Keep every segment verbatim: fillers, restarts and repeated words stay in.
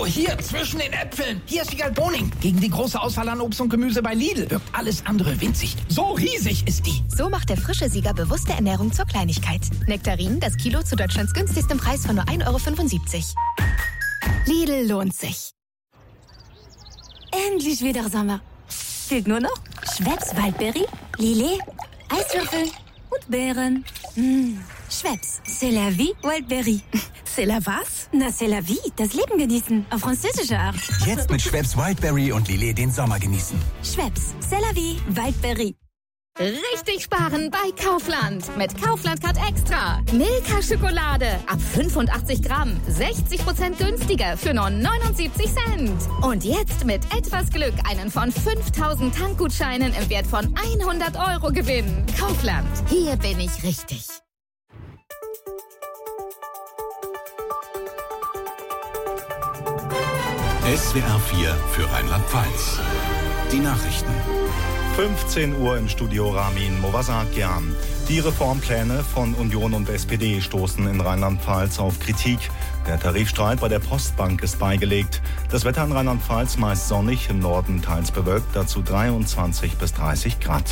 hier, zwischen den Äpfeln. Hier ist Wiegald Boning. Gegen die große Auswahl an Obst und Gemüse bei Lidl wirkt alles andere winzig. So riesig ist die. So macht der frische Sieger bewusste Ernährung zur Kleinigkeit. Nektarinen, das Kilo zu Deutschlands günstigstem Preis von nur ein Euro fünfundsiebzig. Lidl lohnt sich. Endlich wieder Sommer. Fehlt nur noch Schweppes Waldberry, Lillet, Eiswürfel und Beeren. Mmh. Schweppes, c'est la vie, Wildberry. C'est la was? Na, c'est la vie, das Leben genießen, auf französische Art. Jetzt mit Schweppes Wildberry und Lillet den Sommer genießen. Schweppes, c'est la vie, Wildberry. Richtig sparen bei Kaufland. Mit Kaufland Card Extra. Milka Schokolade ab fünfundachtzig Gramm. sechzig Prozent günstiger für nur neunundsiebzig Cent. Und jetzt mit etwas Glück einen von fünftausend Tankgutscheinen im Wert von hundert Euro gewinnen. Kaufland. Hier bin ich richtig. S W R vier für Rheinland-Pfalz. Die Nachrichten. fünfzehn Uhr im Studio Ramin Movasakian. Die Reformpläne von Union und S P D stoßen in Rheinland-Pfalz auf Kritik. Der Tarifstreit bei der Postbank ist beigelegt. Das Wetter in Rheinland-Pfalz meist sonnig, im Norden teils bewölkt, dazu dreiundzwanzig bis dreißig Grad.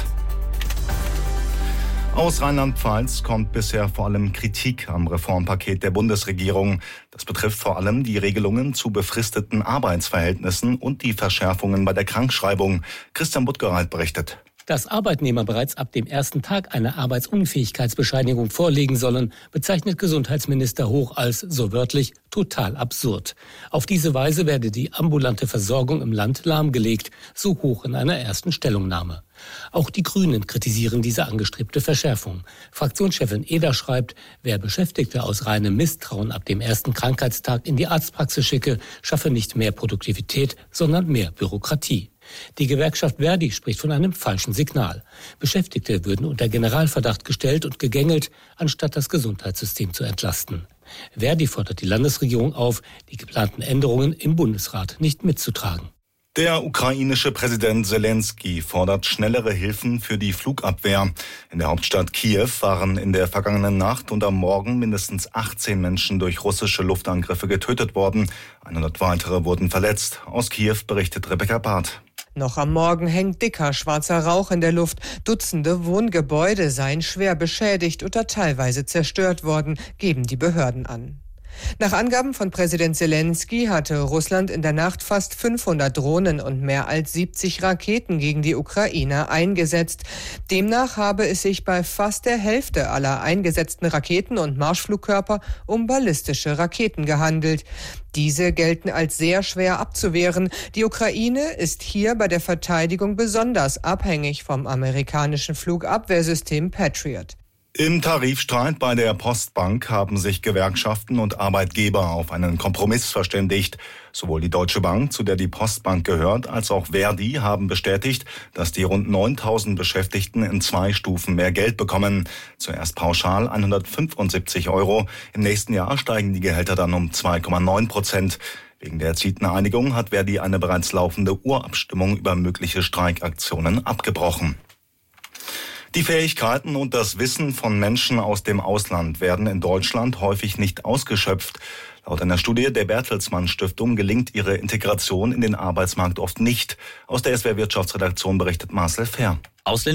Aus Rheinland-Pfalz kommt bisher vor allem Kritik am Reformpaket der Bundesregierung. Das betrifft vor allem die Regelungen zu befristeten Arbeitsverhältnissen und die Verschärfungen bei der Krankschreibung. Christian Buttgereit berichtet. Dass Arbeitnehmer bereits ab dem ersten Tag eine Arbeitsunfähigkeitsbescheinigung vorlegen sollen, bezeichnet Gesundheitsminister Hoch als, so wörtlich, total absurd. Auf diese Weise werde die ambulante Versorgung im Land lahmgelegt, so Hoch in einer ersten Stellungnahme. Auch die Grünen kritisieren diese angestrebte Verschärfung. Fraktionschefin Eder schreibt, wer Beschäftigte aus reinem Misstrauen ab dem ersten Krankheitstag in die Arztpraxis schicke, schaffe nicht mehr Produktivität, sondern mehr Bürokratie. Die Gewerkschaft Verdi spricht von einem falschen Signal. Beschäftigte würden unter Generalverdacht gestellt und gegängelt, anstatt das Gesundheitssystem zu entlasten. Verdi fordert die Landesregierung auf, die geplanten Änderungen im Bundesrat nicht mitzutragen. Der ukrainische Präsident Selensky fordert schnellere Hilfen für die Flugabwehr. In der Hauptstadt Kiew waren in der vergangenen Nacht und am Morgen mindestens achtzehn Menschen durch russische Luftangriffe getötet worden. hundert weitere wurden verletzt. Aus Kiew berichtet Rebecca Barth. Noch am Morgen hängt dicker schwarzer Rauch in der Luft. Dutzende Wohngebäude seien schwer beschädigt oder teilweise zerstört worden, geben die Behörden an. Nach Angaben von Präsident Selensky hatte Russland in der Nacht fast fünfhundert Drohnen und mehr als siebzig Raketen gegen die Ukrainer eingesetzt. Demnach habe es sich bei fast der Hälfte aller eingesetzten Raketen und Marschflugkörper um ballistische Raketen gehandelt. Diese gelten als sehr schwer abzuwehren. Die Ukraine ist hier bei der Verteidigung besonders abhängig vom amerikanischen Flugabwehrsystem Patriot. Im Tarifstreit bei der Postbank haben sich Gewerkschaften und Arbeitgeber auf einen Kompromiss verständigt. Sowohl die Deutsche Bank, zu der die Postbank gehört, als auch Verdi haben bestätigt, dass die rund neuntausend Beschäftigten in zwei Stufen mehr Geld bekommen. Zuerst pauschal hundertfünfundsiebzig Euro. Im nächsten Jahr steigen die Gehälter dann um zwei Komma neun Prozent. Wegen der erzielten Einigung hat Verdi eine bereits laufende Urabstimmung über mögliche Streikaktionen abgebrochen. Die Fähigkeiten und das Wissen von Menschen aus dem Ausland werden in Deutschland häufig nicht ausgeschöpft. Laut einer Studie der Bertelsmann Stiftung gelingt ihre Integration in den Arbeitsmarkt oft nicht. Aus der S W R Wirtschaftsredaktion berichtet Marcel Fehr.